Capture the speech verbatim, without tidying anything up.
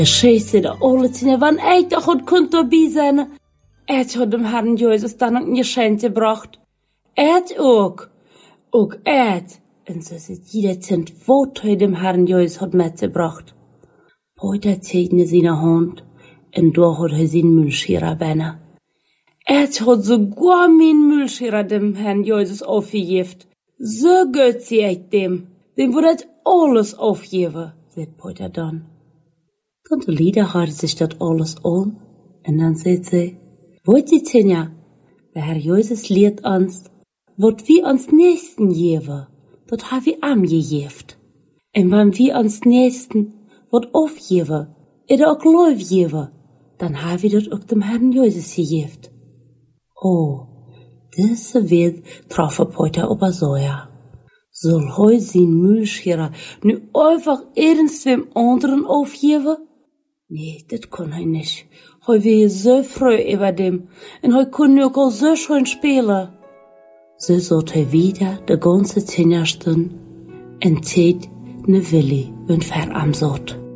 Scheiße, de alle tien, wanneer ik toch had kunt dabei zijn. Het had dem Herrn Jezus dan ook een geschenk gebracht. Het ook. Ook het. En zo zit jeder Tint, wat hij dem Herrn Jezus had metgebracht. Heute zieht er seine Hand, und da hat er seinen Müllscherer benne. Et hat sogar mein Müllscherer dem Herrn Jesus aufgegeben. So gut sie ich dem. Dem wird alles aufgeben, sagt Peter dann. Tante Lieder hört sich das alles an, und dann sagt sie, wollt sie Tinja, der Herr Jesus lehrt uns, wat wir uns Nächsten geben, das haben wir am gegeben. Und wenn wir uns Nächsten wat aufgeben, oder auch Glaub geben, dann haben wir das auch dem Herrn Jesus gegeben. Oh, diese Welt traf Peter aber so, ja. Soll heute sein Müllscherer nu einfach irgendwem anderen aufgeben? Nee, das kann er nicht. Heute wäre so froh über dem, und heute kann er auch so schön spielen. So sollte er wieder die ganze Zehnerstunden und Zeit ne Willi und Veramsort.